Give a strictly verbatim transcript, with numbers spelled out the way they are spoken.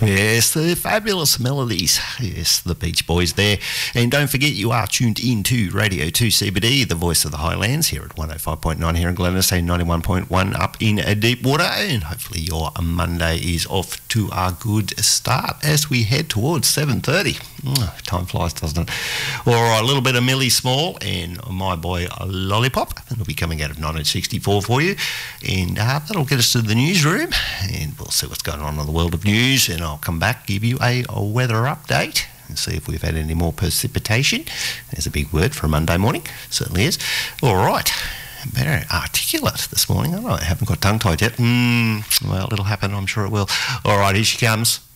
Yes, the fabulous melodies. Yes, the Beach Boys there. And don't forget, you are tuned in to Radio two C B D, the voice of the Highlands, here at one oh five point nine here in Glenelg, and ninety-one point one up in Deepwater. And hopefully your Monday is off to a good start as we head towards seven thirty. Oh, time flies, doesn't it? All right, a little bit of Millie Small and My Boy Lollipop. It'll be coming out of nineteen sixty-four for you. And uh, that'll get us to the newsroom. And we'll see what's going on in the world of news. And I'll come back, give you a, a weather update and see if we've had any more precipitation. There's a big word for a Monday morning. Certainly is. All right. Very articulate this morning. I, know, I haven't got tongue-tied yet. Mm, well, it'll happen. I'm sure it will. All right, here she comes.